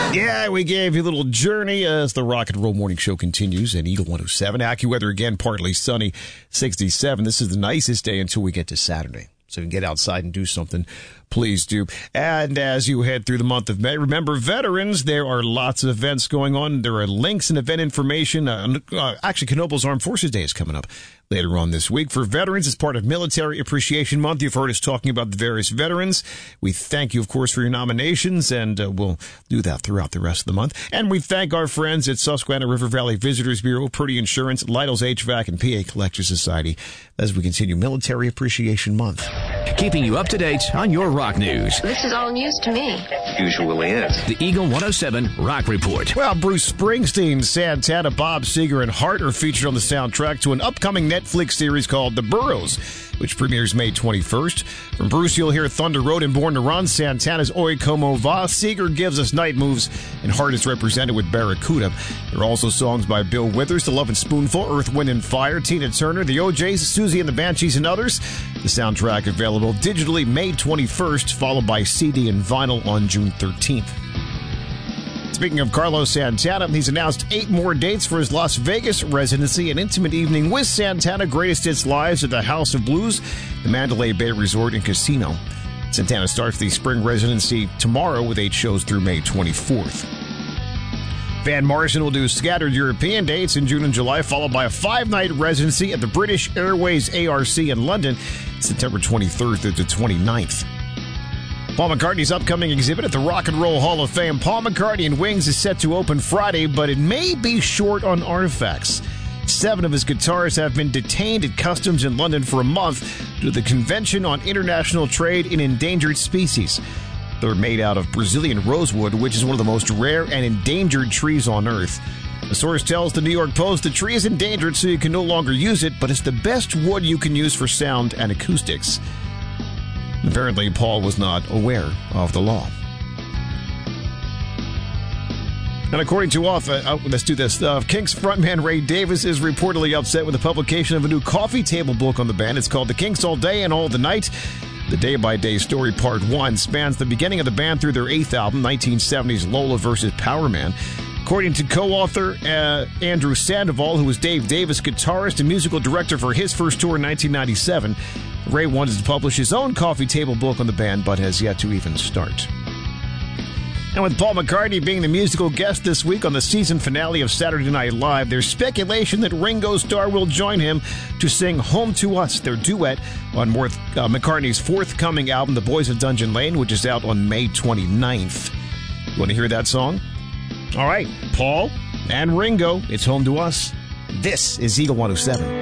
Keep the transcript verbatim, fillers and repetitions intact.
Yeah, we gave you a little journey as the Rock and Roll Morning Show continues at Eagle one oh seven. AccuWeather again, partly sunny, sixty-seven. This is the nicest day until we get to Saturday. So you can get outside and do something, please do. And as you head through the month of May, remember, veterans, there are lots of events going on. There are links and event information. Uh, uh, actually, Knoebels Armed Forces Day is coming up later on this week. For veterans, as part of Military Appreciation Month, you've heard us talking about the various veterans. We thank you, of course, for your nominations, and uh, we'll do that throughout the rest of the month. And we thank our friends at Susquehanna River Valley Visitors Bureau, Purdy Insurance, Lytle's H V A C, and P A Collector Society as we continue Military Appreciation Month. Keeping you up to date on your rock news. This is all news to me. Usually is. The Eagle one oh seven Rock Report. Well, Bruce Springsteen, Santana, Bob Seger, and Hart are featured on the soundtrack to an upcoming Netflix series called The Burrows, which premieres May twenty-first. From Bruce, you'll hear Thunder Road and Born to Run, Santana's Oi Como Va, Seeger gives us Night Moves, and Hart is represented with Barracuda. There are also songs by Bill Withers, The Lovin' Spoonful, Earth, Wind and Fire, Tina Turner, The O Js, Susie and the Banshees, and others. The soundtrack available digitally May twenty-first, followed by C D and vinyl on June thirteenth. Speaking of Carlos Santana, he's announced eight more dates for his Las Vegas residency, an intimate evening with Santana, Greatest Hits Lives at the House of Blues, the Mandalay Bay Resort and Casino. Santana starts the spring residency tomorrow with eight shows through May twenty-fourth. Van Morrison will do scattered European dates in June and July, followed by a five-night residency at the British Airways A R C in London, September twenty-third through the twenty-ninth. Paul McCartney's upcoming exhibit at the Rock and Roll Hall of Fame, Paul McCartney and Wings, is set to open Friday, but it may be short on artifacts. Seven of his guitars have been detained at customs in London for a month due to the Convention on International Trade in Endangered Species. They're made out of Brazilian rosewood, which is one of the most rare and endangered trees on Earth. The source tells the New York Post the tree is endangered, so you can no longer use it, but it's the best wood you can use for sound and acoustics. Apparently, Paul was not aware of the law. And according to author, oh, let's do this. Uh, Kinks frontman Ray Davis is reportedly upset with the publication of a new coffee table book on the band. It's called The Kinks All Day and All the Night. The day-by-day story, part one, spans the beginning of the band through their eighth album, nineteen seventies Lola versus Power Man. According to co-author uh, Andrew Sandoval, who was Dave Davis' guitarist and musical director for his first tour in nineteen ninety-seven, Ray wanted to publish his own coffee table book on the band, but has yet to even start. And with Paul McCartney being the musical guest this week on the season finale of Saturday Night Live, there's speculation that Ringo Starr will join him to sing Home to Us, their duet, on Morth, uh, McCartney's forthcoming album, The Boys of Dungeon Lane, which is out on May twenty-ninth. You want to hear that song? All right, Paul and Ringo, it's Home to Us. This is Eagle one oh seven.